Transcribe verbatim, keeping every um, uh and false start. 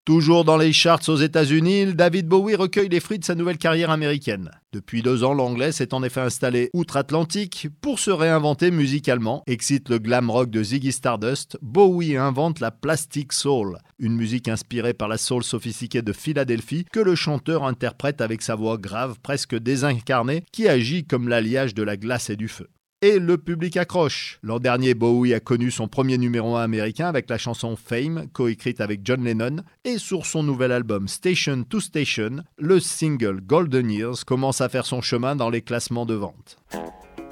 Toujours dans les charts aux États-Unis, David Bowie recueille les fruits de sa nouvelle carrière américaine. Depuis deux ans, l'Anglais s'est en effet installé outre-Atlantique pour se réinventer musicalement. Excite le glam rock de Ziggy Stardust, Bowie invente la plastic soul, une musique inspirée par la soul sophistiquée de Philadelphie que le chanteur interprète avec sa voix grave, presque désincarnée, qui agit comme l'alliage de la glace et du feu. Et le public accroche. L'an dernier, Bowie a connu son premier numéro un américain avec la chanson Fame, coécrite avec John Lennon. Et sur son nouvel album Station to Station, le single Golden Years commence à faire son chemin dans les classements de vente.